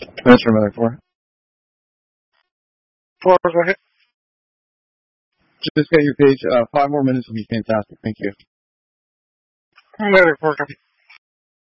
That's your mother for. Four, go ahead. Just got your page. 5 more minutes would be fantastic. Thank you. Later, 4, copy.